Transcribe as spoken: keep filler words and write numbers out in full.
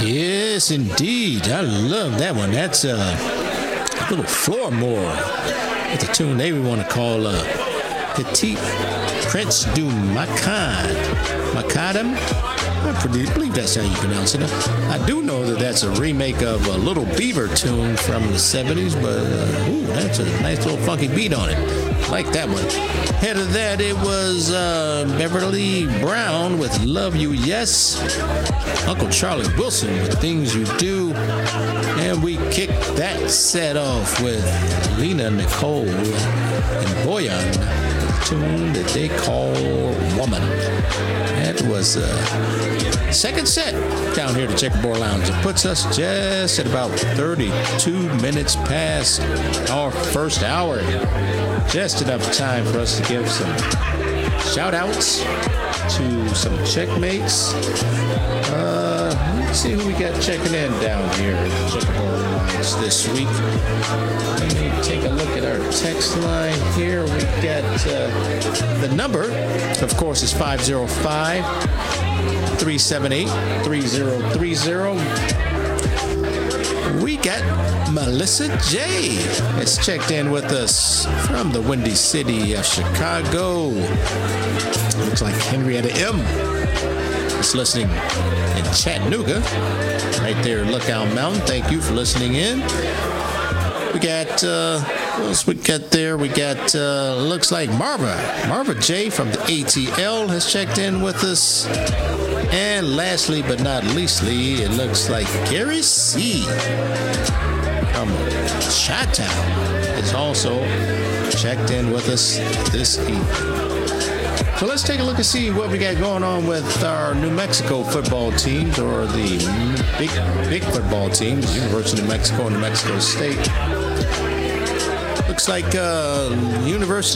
Yes, indeed. I love that one. That's uh, a little Floormore with the tune they want to call uh, Petit Prince du Macad. Macadam? I pretty, believe that's how you pronounce it. I do know that that's a remake of a Little Beaver tune from the seventies, but uh, ooh, that's a nice little funky beat on it. Like that one. Ahead of that, it was uh, Beverly Brown with Love You Yes. Uncle Charlie Wilson with Things You Do. And we kicked that set off with Lena Nicole and Boyan, a tune that they call Woman. That was uh, second set down here at the Checkerboard Lounge. It puts us just at about thirty-two minutes past our first hour. Just enough time for us to give some shout outs to some checkmates. Uh, let's see who we got checking in down here at the Checkerboard Lounge this week. Let me take a look at our text line here. We got uh, the number, of course, is five oh five, three seven eight, three oh three oh. We got Melissa J. has checked in with us from the Windy City of Chicago. Looks like Henrietta M. is listening in Chattanooga, right there at Lookout Mountain. Thank you for listening in. We got, uh, what else we got there? We got, uh, looks like Marva. Marva J. from the A T L has checked in with us. And lastly, but not leastly, it looks like Gary C. from Chi-Town is also checked in with us this evening. So let's take a look and see what we got going on with our New Mexico football teams, or the big, big football teams, University of New Mexico and New Mexico State. Looks like uh, University